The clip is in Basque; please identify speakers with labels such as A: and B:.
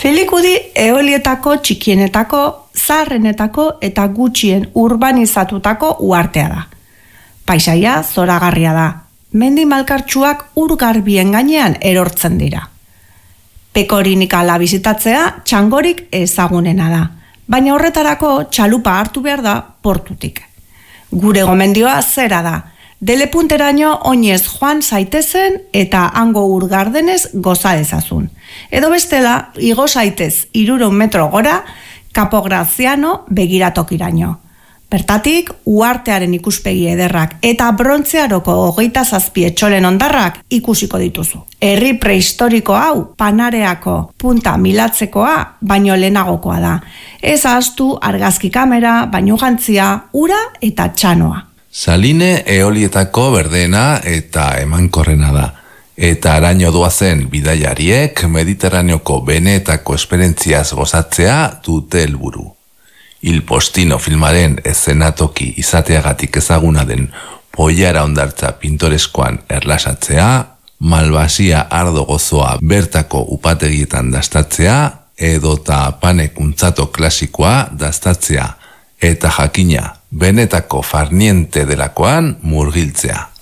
A: Filikudi eolietako txikienetako, zaharrenetako eta gutxien urbanizatutako uhartea da. Paisaia zoragarria da. Mendi malkartsuak ur garbien gainean erortzen dira. Pekorinikala bizitatzea txangorik ezagunena da, baina horretarako txalupa hartu behar da portutik. Gure gomendioa zera da, delepunteraino oinez joan zaitezen eta hango ur gardenez goza dezazun. Edo bestela, igo zaitez 300 metro gora, Capo Graziano begiratokiraino. Bertatik, uhartearen ikuspegi ederrak eta brontzearoko 27 etxolen hondarrak ikusiko dituzu. Herri prehistoriko hau, Panareako punta milatzekoa, baino lehenagokoa da. Ez ahaztu argazki kamera, bainujantzia, ura eta txanoa.
B: Saline eolietako berdeena eta emankorrena da. Eta araño doazen bidaiariek Mediterraneoko benetako esperientziaz gozatzea dute helburu. Il Postino filmaren eszenatoki izateagatik ezaguna den Poiara hondartza pintoreskoan erlasatzea, Malvasia ardo gozoa bertako upategietan dastatzea, edota panekuntzato klasikoa dastatzea, eta jakina benetako farniente delakoan murgiltzea.